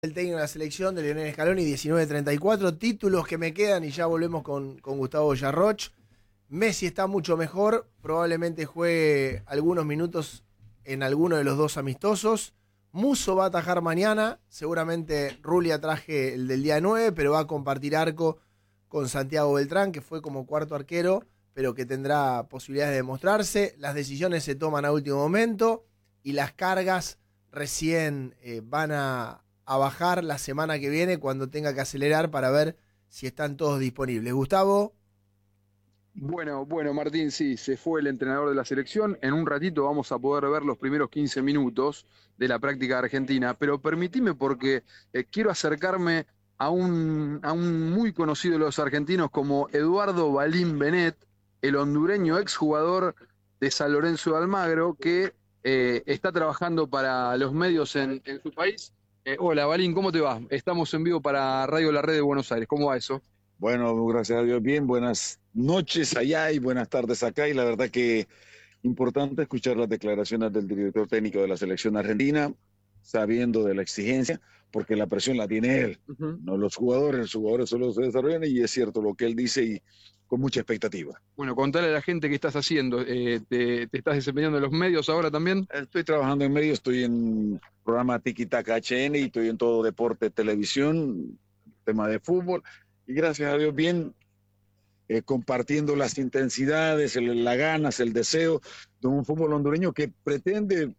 El técnico de la selección de Lionel Scaloni, 19-34, títulos que me quedan y ya volvemos con Gustavo Yarroch. Messi está mucho mejor, probablemente juegue algunos minutos en alguno de los dos amistosos. Musso va a atajar mañana, seguramente Rulli traje el del día 9, pero va a compartir arco con Santiago Beltrán, que fue como cuarto arquero, pero que tendrá posibilidades de demostrarse. Las decisiones se toman a último momento y las cargas recién van a bajar la semana que viene cuando tenga que acelerar para ver si están todos disponibles. Gustavo. Bueno, Martín, sí, se fue el entrenador de la selección. En un ratito vamos a poder ver los primeros 15 minutos de la práctica argentina, pero permitime porque quiero acercarme a un muy conocido de los argentinos como Eduardo Balín Benet, el hondureño exjugador de San Lorenzo de Almagro, que está trabajando para los medios en su país. Hola, Balín, ¿cómo te va? Estamos en vivo para Radio La Red de Buenos Aires. ¿Cómo va eso? Bueno, gracias a Dios, bien, buenas noches allá y buenas tardes acá. Y la verdad que importante escuchar las declaraciones del director técnico de la selección argentina, sabiendo de la exigencia, porque la presión la tiene él, no los jugadores solo se desarrollan y es cierto lo que él dice y con mucha expectativa. Bueno, contale a la gente qué estás haciendo. ¿Te estás desempeñando en los medios ahora también? Estoy trabajando en medios, estoy en programa Tiki Taka HN y estoy en todo deporte, televisión, tema de fútbol. Y gracias a Dios, bien, compartiendo las intensidades, las ganas, el deseo de un fútbol hondureño que pretende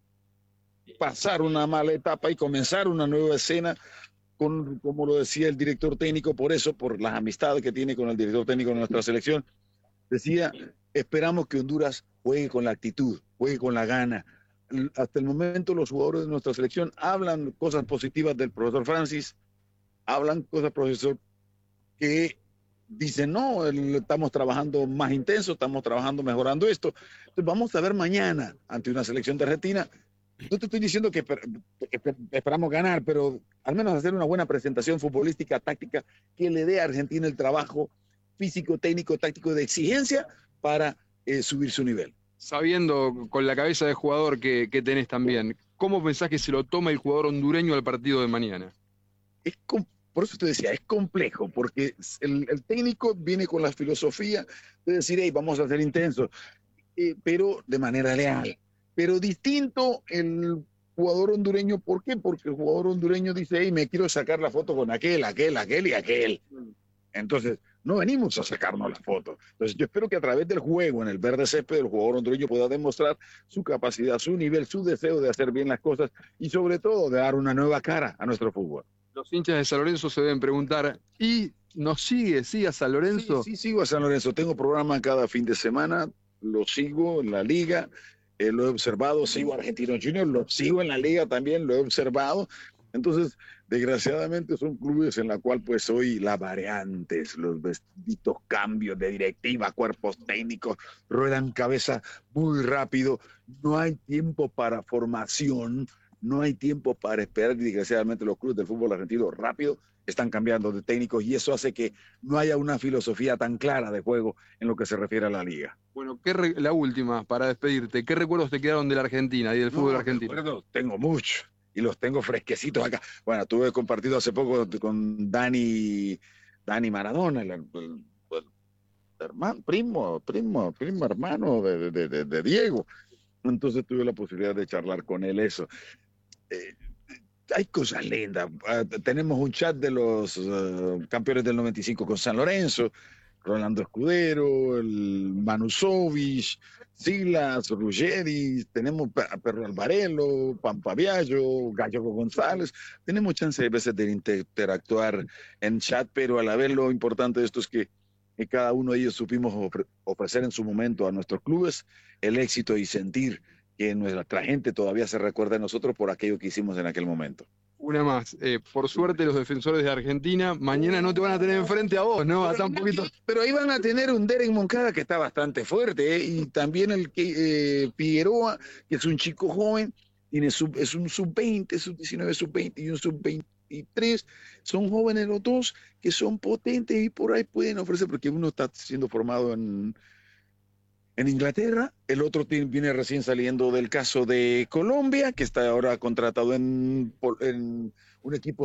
pasar una mala etapa y comenzar una nueva escena, como lo decía el director técnico, por eso, por las amistades que tiene con el director técnico de nuestra selección, decía, esperamos que Honduras juegue con la actitud, juegue con la gana. Hasta el momento los jugadores de nuestra selección hablan cosas positivas del profesor Francis, hablan cosas, profesor, que dicen, no, estamos trabajando más intenso, estamos trabajando mejorando esto. Entonces vamos a ver mañana ante una selección de Argentina. No te estoy diciendo que esperamos ganar, pero al menos hacer una buena presentación futbolística, táctica, que le dé a Argentina el trabajo físico, técnico, táctico de exigencia para subir su nivel. Sabiendo con la cabeza de jugador que tenés también, ¿cómo pensás que se lo toma el jugador hondureño al partido de mañana? Por eso te decía, es complejo, porque el técnico viene con la filosofía de decir, hey, vamos a ser intensos, pero de manera leal. Pero distinto el jugador hondureño, ¿por qué? Porque el jugador hondureño dice, hey, me quiero sacar la foto con aquel y aquel. Entonces, no venimos a sacarnos la foto. Entonces, yo espero que a través del juego, en el verde césped, el jugador hondureño pueda demostrar su capacidad, su nivel, su deseo de hacer bien las cosas y sobre todo de dar una nueva cara a nuestro fútbol. Los hinchas de San Lorenzo se deben preguntar, ¿y nos sigue a San Lorenzo? Sí, sigo a San Lorenzo. Tengo programa cada fin de semana, lo sigo en la liga. Lo he observado, sigo a Argentinos Juniors, lo sigo en la liga también, lo he observado. Entonces, desgraciadamente son clubes en la cual pues hoy las variantes, los benditos cambios de directiva, cuerpos técnicos, ruedan cabeza muy rápido, no hay tiempo para formación, no hay tiempo para esperar y desgraciadamente los clubes del fútbol argentino rápido están cambiando de técnicos y eso hace que no haya una filosofía tan clara de juego en lo que se refiere a la liga. Bueno, la última, para despedirte, ¿qué recuerdos te quedaron de la Argentina y del fútbol argentino? Tengo mucho y los tengo fresquecitos acá. Bueno, tuve compartido hace poco con Dani Maradona, el hermano, primo hermano de Diego. Entonces tuve la posibilidad de charlar con él eso. Hay cosas lindas. Tenemos un chat de los campeones del 95 con San Lorenzo, Rolando Escudero, el Manusovic, Silas, Ruggeri, tenemos a Perro Alvarelo, Pampaviallo, Gallego González. Tenemos chance de veces de interactuar en chat, pero a la vez lo importante de esto es que cada uno de ellos supimos ofrecer en su momento a nuestros clubes el éxito y sentir que nuestra gente todavía se recuerda de nosotros por aquello que hicimos en aquel momento. Una más, por suerte los defensores de Argentina mañana no te van a tener enfrente a vos, ¿no? Hasta un poquito. Pero ahí van a tener un Derek Moncada que está bastante fuerte, y también el Figueroa, que es un chico joven, es un sub-20, sub-19, sub-20 y un sub-23, son jóvenes los dos que son potentes y por ahí pueden ofrecer, porque uno está siendo formado en Inglaterra, el otro viene recién saliendo del caso de Colombia, que está ahora contratado en un equipo